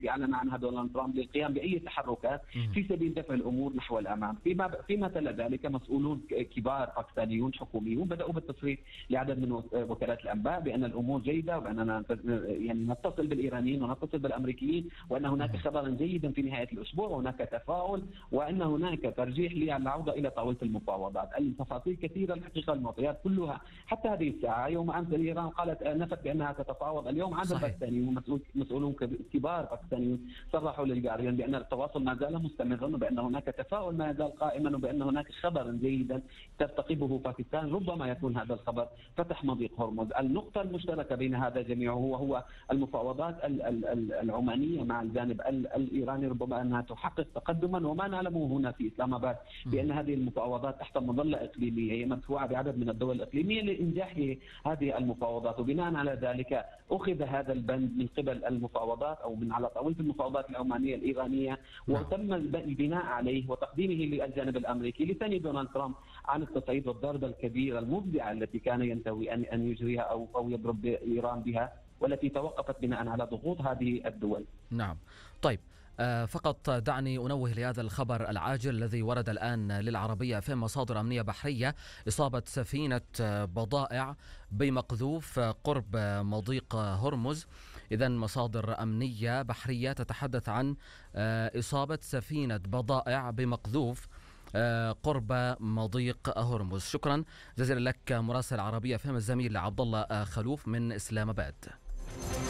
التي أعلن عنها دونالد ترامب للقيام بأي تحركات في سبيل دفع الأمور نحو الأمام. فيما تلا ذلك مسؤولون كبار باكستانيون حكوميون بدأوا بالتصريح لعدد من وكالات الأنباء بأن الأمور جيدة، وأننا يعني نتصل بالإيرانيين ونتصل بالأمريكيين، وأن هناك خبر جيد في نهاية الأسبوع، وهناك تفاؤل، وأن هناك ترجيح للعودة إلى طاولة المفاوضات. التفاصيل كثيرة الحقيقة، المعطيات كلها حتى هذه الساعة. يوم أمس إيران قالت نفت بأنها تتفاوض. اليوم عدد باكستانيون مسؤولون كبار باكستانيون صرحوا للجارديان بأن التواصل ما زال مستمرا، وبأن هناك تفاؤل ما يزال قائما، وبأن هناك خبر جيدا ترتقبه باكستان. ربما يكون هذا الخبر فتح مضيق هرمز. النقطة المشتركة بين هذا جميعه هو المفاوضات العمانية مع الجانب الإيراني، ربما أنها تحقق تقدما. وما نعلمه هنا في إسلام آباد بأن هذه المفاوضات تحت مظلة إقليمية، هي مدفوعة بعدد من الدول الإقليمية لإنجاح هذه المفاوضات، وبناء على ذلك أخذ هذا البند من قبل المفاوضات أو من على طاولة المفاوضات العمانية الإيرانية، وتم البناء عليه وتقديمه للجانب الأمريكي لثني دونالد ترامب عن التصعيد والضربة الكبيرة المفزعة التي كان ينتوي أن يجريها أو يضرب إيران بها، والتي توقفت بناء على ضغوط هذه الدول. نعم. طيب، فقط دعني أنوه لهذا الخبر العاجل الذي ورد الآن للعربية في مصادر أمنية بحرية: إصابة سفينة بضائع بمقذوف قرب مضيق هرمز. إذن مصادر أمنية بحرية تتحدث عن إصابة سفينة بضائع بمقذوف قرب مضيق هرمز. شكرا جزيلا لك مراسل العربية فهم الزميل عبد الله خلوف من إسلام آباد.